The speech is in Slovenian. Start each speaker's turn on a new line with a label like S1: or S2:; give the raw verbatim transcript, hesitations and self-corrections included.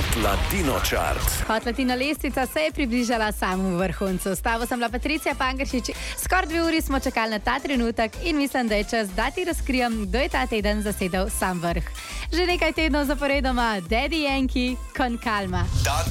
S1: Hot Latino Chart.
S2: Hot Latino lestvica se je približala samemu vrhuncu. S tabo sem bila Patricija Pangeršič. Skoraj dve uri smo čakali na ta trenutek in mislim, da je čas, da ti razkrijem, kdo je ta teden zasedel sam vrh. Že nekaj tednov zaporedoma Daddy Yankee, Con Calma.
S1: Ta